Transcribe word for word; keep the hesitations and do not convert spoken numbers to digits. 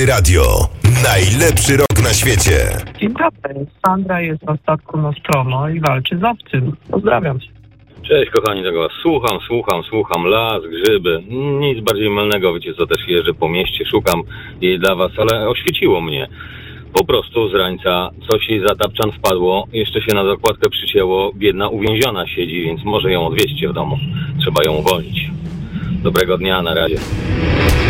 Hity Radio. Najlepszy rok na świecie. Dzień dobry. Sandra jest na statku Nostromo i walczy z obcym. Pozdrawiam cię. Cześć kochani, tego was słucham, słucham, słucham, las, grzyby, nic bardziej mylnego, wiecie co, też jeżdżę po mieście, szukam jej dla was, ale oświeciło mnie. Po prostu z rańca coś jej za tapczan wpadło, jeszcze się na dokładkę przycięło, biedna uwięziona siedzi, więc może ją odwieźcie w domu, trzeba ją uwolnić. Dobrego dnia, na razie.